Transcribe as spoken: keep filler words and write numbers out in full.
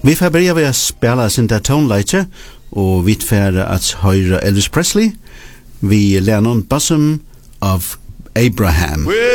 Vi får börja med att spela sin där tonlighter och vi får att höra Elvis Presley vi Lennon Bosom of Abraham.